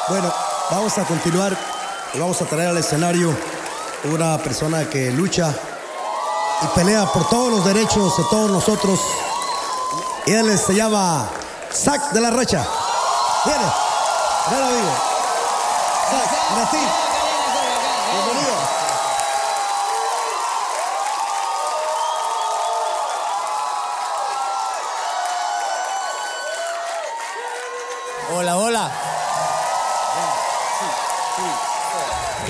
Bueno, vamos a continuar y vamos a traer al escenario una persona que lucha y pelea por todos los derechos de todos nosotros. Y él se llama Zack de la Rocha. Viene, ya lo digo. Zack, Nati. Bienvenido. Hola, hola.